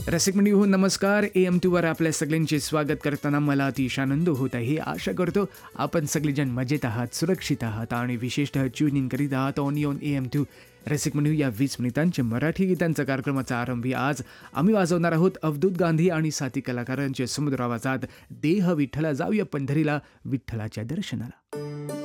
रसिक मंडळी हो नमस्कार. AM2वर आपल्या सगळ्यांचे स्वागत करताना मला अतिशय आनंद होत आहे. आशा करतो आपण सगळेजण मजेत आहात, सुरक्षित आहात आणि विशेषतः ट्यून इन करीत आहात ऑन AM2. रसिक मंडळी, या 20 मिनिटांचे मराठी गीतांच्या कार्यक्रमाचा आरंभी आज आम्ही वाजवणार आहोत. अवधूत गांधी आणि साथी कलाकारांचे सुमधुर आवाजात देह विठ्ठला जाऊया पंढरीला विठ्ठलाच्या दर्शनाला.